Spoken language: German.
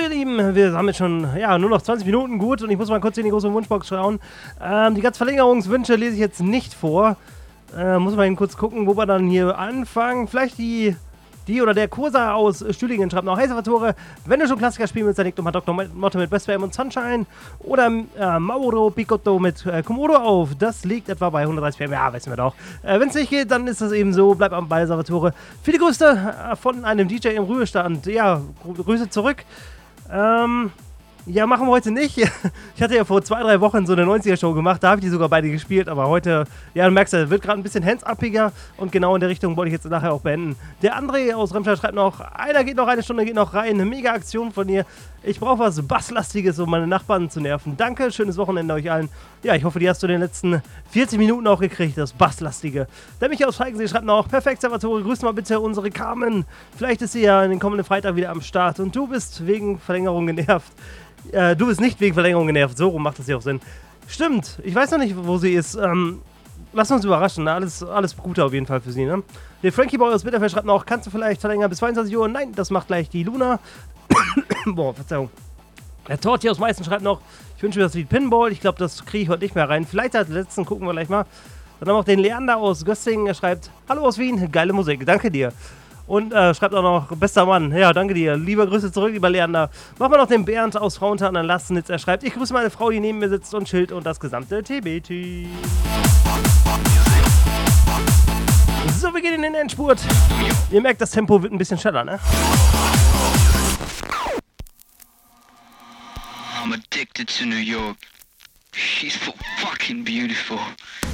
Lieben, wir haben jetzt schon nur noch 20 Minuten gut und ich muss mal kurz in die große Wunschbox schauen. Die ganzen Verlängerungswünsche lese ich jetzt nicht vor. Muss mal eben kurz gucken, wo wir dann hier anfangen. Vielleicht die oder der Kursa aus Stühlingen schreibt noch: Hey Salvatore, wenn du schon Klassiker spielen willst, dann leg doch mal Dr. Motto mit Best Fame und Sunshine oder Mauro Picotto mit Komodo auf. Das liegt etwa bei 130 PM. Ja, wissen wir doch. Wenn es nicht geht, dann ist das eben so. Bleib am Ball, Salvatore. Viele Grüße von einem DJ im Ruhestand. Ja, Grüße zurück. Ja, machen wir heute nicht. Ich hatte ja vor 2-3 Wochen so eine 90er-Show gemacht, da habe ich die sogar beide gespielt, aber heute, ja, du merkst ja, wird gerade ein bisschen hands-uppiger und genau in der Richtung wollte ich jetzt nachher auch beenden. Der André aus Remscheid schreibt noch: eine Stunde geht noch rein, eine mega Aktion von dir. Ich brauche was Basslastiges, um meine Nachbarn zu nerven. Danke, schönes Wochenende euch allen. Ja, ich hoffe, die hast du in den letzten 40 Minuten auch gekriegt, das Basslastige. Der Michael aus Falkensee schreibt noch: Perfekt, Salvatore, grüß mal bitte unsere Carmen. Vielleicht ist sie ja den kommenden Freitag wieder am Start und du bist wegen Verlängerung genervt. Du bist nicht wegen Verlängerung genervt, so rum macht das ja auch Sinn. Stimmt, ich weiß noch nicht, wo sie ist. Lass uns überraschen, ne? Alles Gute auf jeden Fall für sie, ne? Der Frankie Boy aus Bitterfeld schreibt noch: Kannst du vielleicht verlängern bis 22 Uhr? Nein, das macht gleich die Luna. Boah, Verzeihung. Der Torti aus Meißen schreibt noch: Ich wünsche mir das Lied Pinball. Ich glaube, das kriege ich heute nicht mehr rein. Vielleicht als letzten, gucken wir gleich mal. Dann haben wir auch den Leander aus Göstingen. Er schreibt: Hallo aus Wien, geile Musik, danke dir. Und schreibt auch noch: Bester Mann. Ja, danke dir. Liebe Grüße zurück, lieber Leander. Machen wir noch den Bernd aus Frauenthal an Lastnitz. Er schreibt: Ich grüße meine Frau, die neben mir sitzt und chillt und das gesamte TBT. So, wir gehen in den Endspurt. Ihr merkt, das Tempo wird ein bisschen schneller, ne? I'm addicted to New York. She's so fucking beautiful.